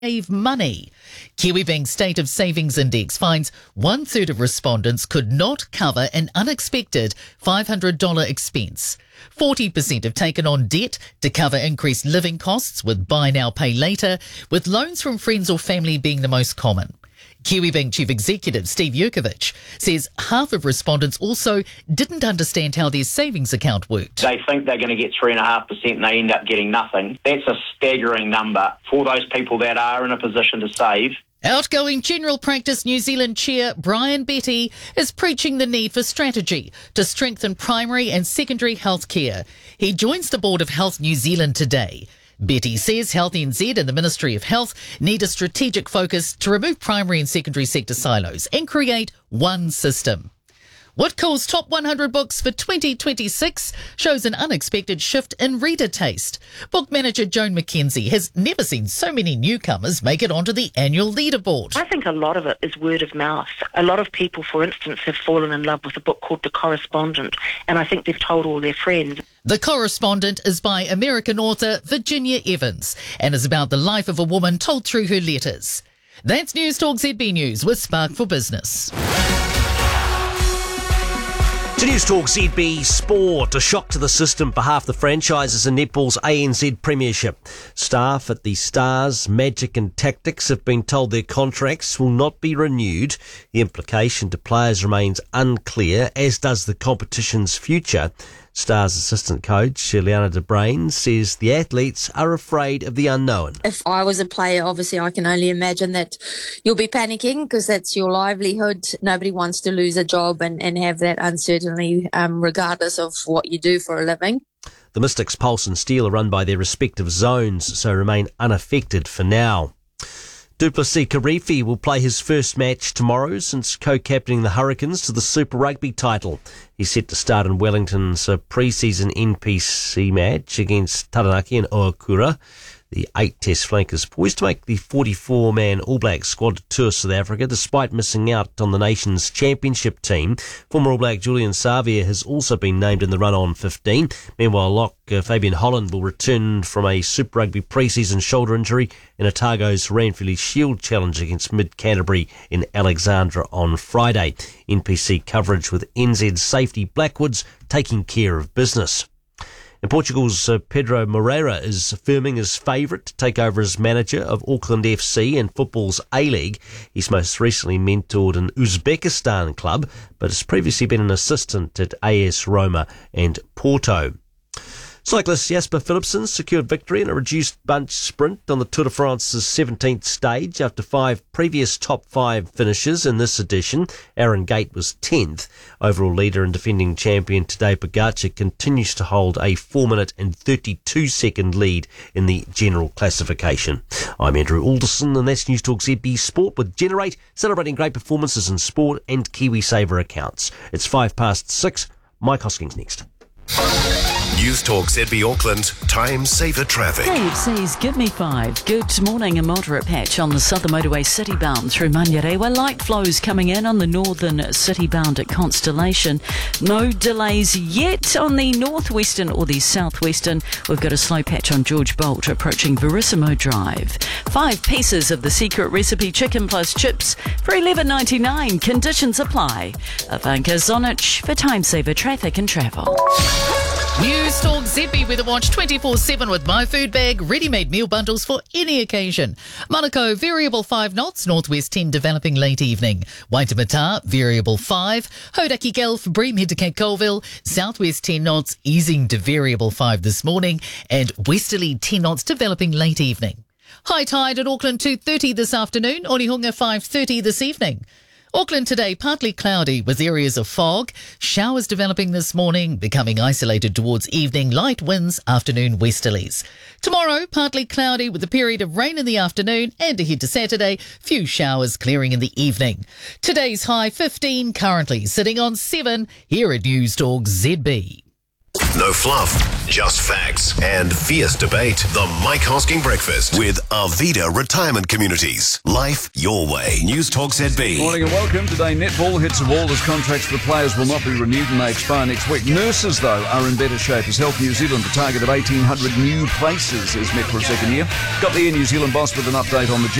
save money. Kiwibank State of Savings Index finds 1/3 of respondents could not cover an unexpected $500 expense. 40% have taken on debt to cover increased living costs with buy now, pay later, with loans from friends or family being the most common. Kiwibank Chief Executive Steve Jurkovic says half of respondents also didn't understand how their savings account worked. They think they're going to get 3.5% and they end up getting nothing. That's a staggering number for those people that are in a position to save. Outgoing General Practice New Zealand Chair Brian Betty is preaching the need for strategy to strengthen primary and secondary health care. He joins the board of Health New Zealand today. Betty says Health NZ and the Ministry of Health need a strategic focus to remove primary and secondary sector silos and create one system. Whitcoul's Top 100 Books for 2026 shows an unexpected shift in reader taste. Book manager Joan McKenzie has never seen so many newcomers make it onto the annual leaderboard. I think a lot of it is word of mouth. A lot of people, for instance, have fallen in love with a book called The Correspondent, and I think they've told all their friends. The Correspondent is by American author Virginia Evans and is about the life of a woman told through her letters. That's News Talk ZB News with Spark for Business. To News Talk ZB Sport, a shock to the system for half the franchises in netball's ANZ Premiership. Staff at the Stars, Magic and Tactics have been told their contracts will not be renewed. The implication to players remains unclear, as does the competition's future. Stars assistant coach Liana de Brain says the athletes are afraid of the unknown. If I was a player, obviously I can only imagine that you'll be panicking because that's your livelihood. Nobody wants to lose a job and have that uncertainty regardless of what you do for a living. The Mystics, Pulse and Steel are run by their respective zones, so remain unaffected for now. Duplessis Karifi will play his first match tomorrow since co-captaining the Hurricanes to the Super Rugby title. He's set to start in Wellington's pre-season NPC match against Taranaki and Oakura. The 8-test flankers poised to make the 44-man All Black squad to tour South Africa despite missing out on the nation's championship team. Former All Black Julian Savia has also been named in the run-on 15. Meanwhile, lock Fabian Holland will return from a Super Rugby pre-season shoulder injury in Otago's Ranfurly Shield challenge against Mid-Canterbury in Alexandra on Friday. NPC coverage with NZ Safety Blackwoods taking care of business. And Portugal's Pedro Moreira is firming his favourite to take over as manager of Auckland FC and football's A-League. He's most recently mentored an Uzbekistan club, but has previously been an assistant at AS Roma and Porto. Cyclist Jasper Philipsen secured victory in a reduced bunch sprint on the Tour de France's 17th stage after 5 previous top 5 finishes in this edition. Aaron Gate was 10th. Overall leader and defending champion Tadej Pogacar continues to hold a 4-minute and 32-second lead in the general classification. I'm Andrew Alderson and that's News Talk ZB Sport with Generate, celebrating great performances in sport and KiwiSaver accounts. It's 6:05. Mike Hoskins next. News Talk ZB Auckland, time saver traffic. Dave says, give me 5. Good morning. A moderate patch on the southern motorway city-bound through Manurewa. Light flows coming in on the northern city-bound at Constellation. No delays yet on the northwestern or the southwestern. We've got a slow patch on George Bolt approaching Verissimo Drive. 5 pieces of the secret recipe chicken plus chips for $11.99. Conditions apply. Ivanka Zonic for time saver traffic and travel. News Talk ZB Weather Watch 24/7 with My Food Bag, ready-made meal bundles for any occasion. Manukau, variable 5 knots, northwest 10 developing late evening. Waitemata, variable 5. Hodaki Gulf, Bream head to Cape Colville, southwest 10 knots, easing to variable 5 this morning, and westerly 10 knots developing late evening. High tide at Auckland 2:30 this afternoon, Onehunga 5:30 this evening. Auckland today, partly cloudy with areas of fog. Showers developing this morning, becoming isolated towards evening. Light winds, afternoon westerlies. Tomorrow, partly cloudy with a period of rain in the afternoon and ahead to Saturday, few showers clearing in the evening. Today's high 15, currently sitting on 7 here at News Talk ZB. No fluff, just facts and fierce debate. The Mike Hosking Breakfast with Arvida Retirement Communities. Life your way. News Talk ZB. Morning and welcome. Today, netball hits a wall as contracts for players will not be renewed and they expire next week. Nurses, though, are in better shape as Health New Zealand, a target of 1,800 new places, is met for a second year. Got the Air New Zealand boss with an update on the